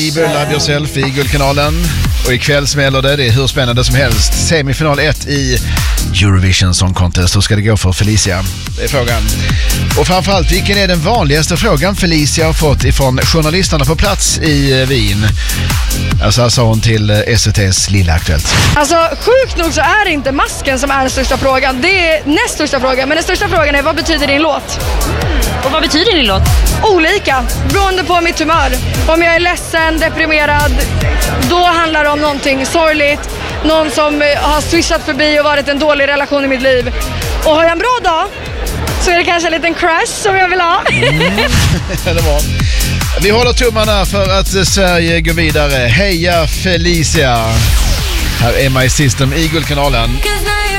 Be Love Yourself i Guldkanalen. Och ikväll smäller det är hur spännande som helst. Semifinal 1 i Eurovision Song Contest. Hur ska det gå för Felicia? Det är frågan. Och framförallt, vilken är den vanligaste frågan Felicia har fått ifrån journalisterna på plats i Wien? Alltså sa hon till SVT:s Lilla Aktuellt. Alltså sjukt nog så är det inte masken som är den största frågan. Det är näst största frågan. Men den största frågan är, vad betyder din låt? Och vad betyder din låt? Olika, beroende på mitt humör. Om jag är ledsen, deprimerad, då handlar det om någonting sorgligt. Någon som har swishat förbi och varit en dålig relation i mitt liv. Och har jag en bra dag så är det kanske en liten crush som jag vill ha. Det var. Vi håller tummarna för att Sverige går vidare. Heja Felicia! Här är My System i Guldkanalen.